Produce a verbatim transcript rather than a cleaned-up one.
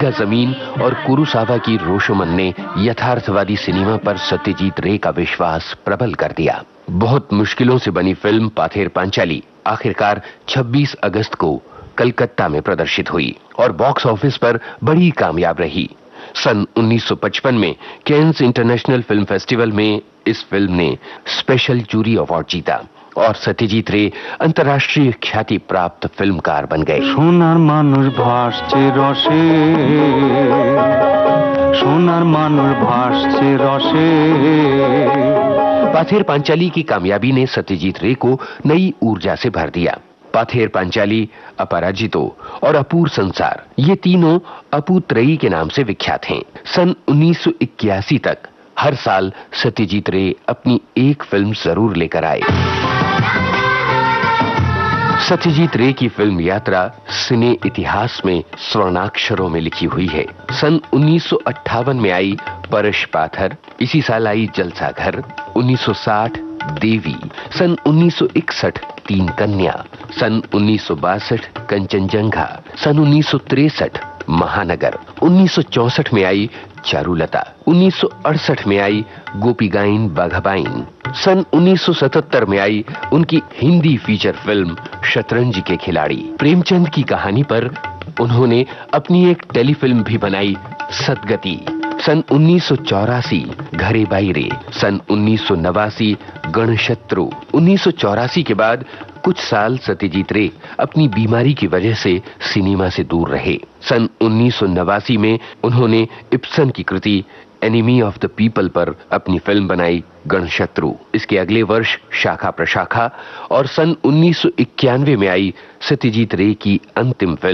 Mega जमीन और कुरुसावा की रोशोमन ने यथार्थवादी सिनेमा पर सत्यजीत रे का विश्वास प्रबल कर दिया। बहुत मुश्किलों से बनी फिल्म पाथेर पांचाली आखिरकार छब्बीस अगस्त को कलकत्ता में प्रदर्शित हुई और बॉक्स ऑफिस पर बड़ी कामयाब रही। सन उन्नीस सौ पचपन में कैन्स इंटरनेशनल फिल्म फेस्टिवल में इस फिल्म ने स्पेशल जूरी अवार्ड जीता और सत्यजीत रे अंतर्राष्ट्रीय ख्याति प्राप्त फिल्मकार बन गए। सोनार मानुष भासছে रसे, सोनार मानुष भासছে रसे। पाथेर पांचाली की कामयाबी ने सत्यजीत रे को नई ऊर्जा से भर दिया। पाथेर पांचाली, अपराजितो और अपूर संसार ये तीनों अपू त्रयी के नाम से विख्यात हैं। सन उन्नीस सौ इक्यासी तक हर साल सत्यजीत रे अपनी एक फिल्म जरूर लेकर आए। सत्यजीत रे की फिल्म यात्रा सिने इतिहास में स्वर्णाक्षरों में लिखी हुई है। सन उन्नीस सौ अट्ठावन में आई परश पाथर, इसी साल आई जलसा घर, उन्नीस सौ साठ देवी, सन उन्नीस सौ इकसठ तीन कन्या, सन उन्नीस सौ बासठ कंचनजंघा, सन उन्नीस सौ तिरसठ महानगर, उन्नीस सौ चौसठ में आई चारुलता, उन्नीस सौ अड़सठ में आई गोपीगाइन बाघाबाइन, सन उन्नीस सौ सतहत्तर में आई उनकी हिंदी फीचर फिल्म शतरंज के खिलाड़ी। प्रेमचंद की कहानी पर उन्होंने अपनी एक टेलीफिल्म भी बनाई, सदगति। सन उन्नीस सौ चौरासी घरे बाईरे, सन उन्नीस सौ नवासी गणशत्रु। उन्नीस सौ चौरासी के बाद कुछ साल सत्यजीत रे अपनी बीमारी की वजह से सिनेमा से दूर रहे। सन उन्नीस सौ नवासी में उन्होंने इब्सन की कृति एनिमी ऑफ द पीपल पर अपनी फिल्म बनाई गणशत्रु। इसके अगले वर्ष शाखा प्रशाखा और सन उन्नीस सौ इक्यानवे में आई सत्यजीत रे की अंतिम फिल्म